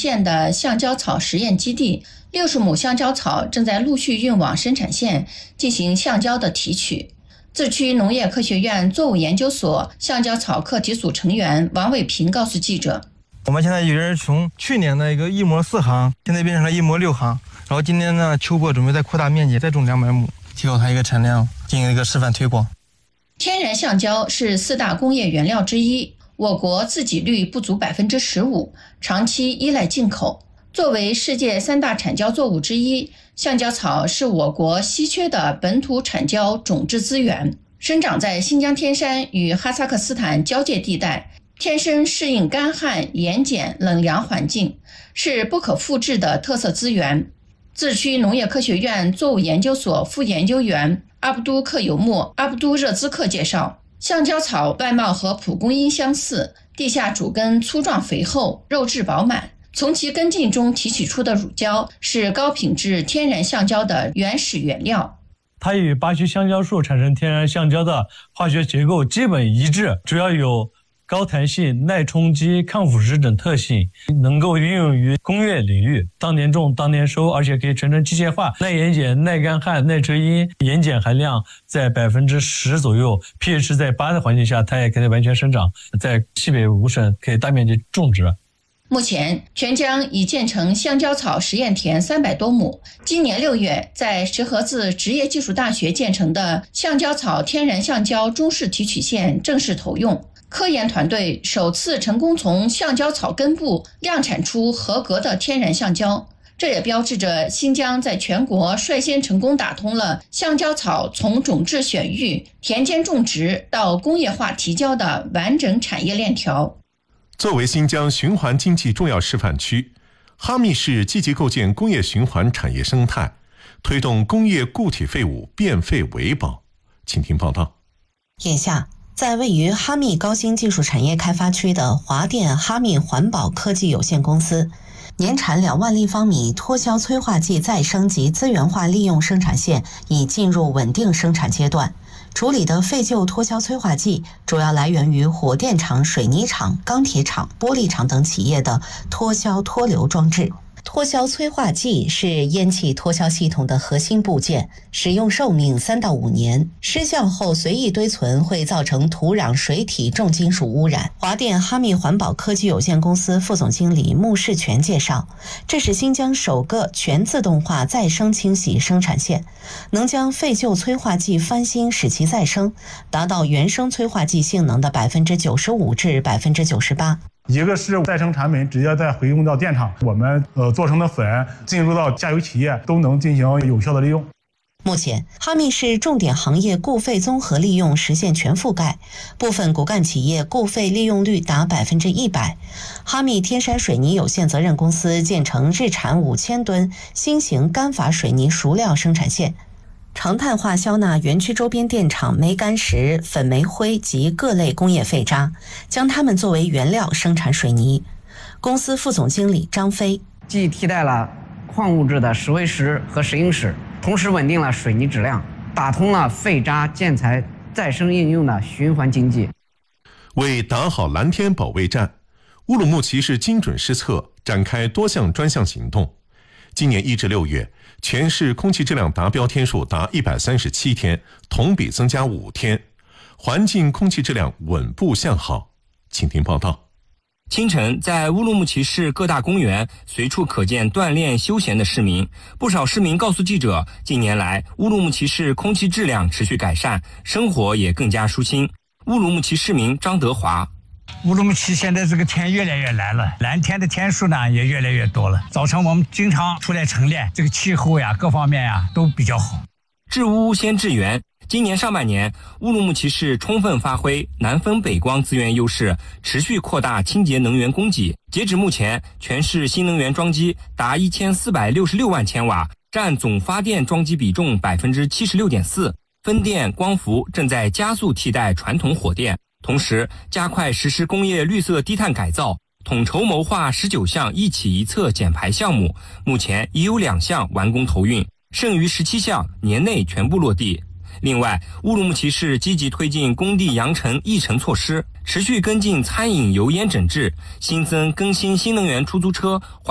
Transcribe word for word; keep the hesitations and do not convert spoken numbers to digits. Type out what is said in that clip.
县的橡胶草实验基地，六十亩橡胶草正在陆续运往生产线进行橡胶的提取。自区农业科学院作物研究所橡胶草课题组成员王伟平告诉记者， 我们现在有人从去年的一个一亩四行，现在变成了一亩六行，然后今年呢秋播准备再扩大面积，再种两百亩，提高它一个产量，进行一个示范推广。 天然橡胶是四大工业原料之一，我国自给率不足 百分之十五， 长期依赖进口。作为世界三大产胶作物之一，橡胶草是我国稀缺的本土产胶种质资源，生长在新疆天山与哈萨克斯坦交界地带，天生适应干旱、盐碱、冷凉环境，是不可复制的特色资源。自区农业科学院作物研究所副研究员阿卜都克尤木阿卜都热兹克介绍，橡胶草外貌和蒲公英相似，地下主根粗壮肥厚，肉质饱满，从其根茎中提取出的乳胶是高品质天然橡胶的原始原料。 它与巴西香蕉树产生天然橡胶的化学结构基本一致，主要有高弹性、耐冲击、抗腐蚀等特性，能够运用于工业领域，当年种当年收，而且可以全程机械化，耐盐碱、耐干旱、耐遮阴，盐碱含量在 百分之十 左右， pH 在八的环境下它也可以完全生长，在西北五省可以大面积种植。 目前全疆已建成橡胶草实验田三百多亩，今年六月在石河子职业技术大学建成的橡胶草天然橡胶中式提取线正式投用，科研团队首次成功从橡胶草根部量产出合格的天然橡胶，这也标志着新疆在全国率先成功打通了橡胶草从种质选育、田间种植到工业化提交的完整产业链条。 作为新疆循环经济重要示范区，哈密市积极构建工业循环产业生态，推动工业固体废物变废为宝。请听报道。 眼下，在位于哈密高新技术产业开发区的华电哈密环保科技有限公司，年产两万立方米脱硝催化剂再生及资源化利用生产线已进入稳定生产阶段。处理的废旧脱硝催化剂主要来源于火电厂、水泥厂、钢铁厂、玻璃厂等企业的脱硝脱硫装置。脱硝催化剂是烟气脱硝系统的核心部件，使用寿命三到五年，失效后随意堆存会造成土壤、水体重金属污染。华电哈密环保科技有限公司副总经理穆世全介绍，这是新疆首个全自动化再生清洗生产线，能将废旧催化剂翻新使其再生，达到原生催化剂性能的 百分之九十五 至 百分之九十八。 一个是再生产品直接再回用到电厂，我们呃做成的粉进入到加油企业都能进行有效的利用。 目前，哈密市重点行业固废综合利用实现全覆盖，部分骨干企业固废利用率达百分之一百。哈密天山水泥有限责任公司建成日产五千吨新型干法水泥熟料生产线，常态化消纳园区周边电厂煤矸石、粉煤灰及各类工业废渣，将它们作为原料生产水泥。公司副总经理张飞， 既替代了矿物质的石灰石和石英石，同时稳定了水泥质量，打通了废渣建材再生应用的循环经济。 为打好蓝天保卫战，乌鲁木齐市精准施测展开多项专项行动。今年一至六月，全市空气质量达标天数达一百三十七天，同比增加五天，环境空气质量稳步向好。请听报道。 清晨，在乌鲁木齐市各大公园随处可见锻炼休闲的市民。不少市民告诉记者，近年来乌鲁木齐市空气质量持续改善，生活也更加舒心。乌鲁木齐市民张德华， 乌鲁木齐现在这个天越来越蓝了，蓝天的天数呢也越来越多了。早晨我们经常出来晨练，这个气候呀各方面呀都比较好。 治污先治源。今年上半年，乌鲁木齐市充分发挥南风北光资源优势，持续扩大清洁能源供给。截止目前，全市新能源装机达一千四百六十六万千瓦，占总发电装机比重 百分之七十六点四。风电、光伏正在加速替代传统火电，同时加快实施工业绿色低碳改造，统筹谋划十九项一起一测减排项目，目前已有两项完工投运，剩余十七项年内全部落地。另外，乌鲁木齐市积极推进工地扬尘抑尘措施，持续跟进餐饮油烟整治，新增更新新能源出租车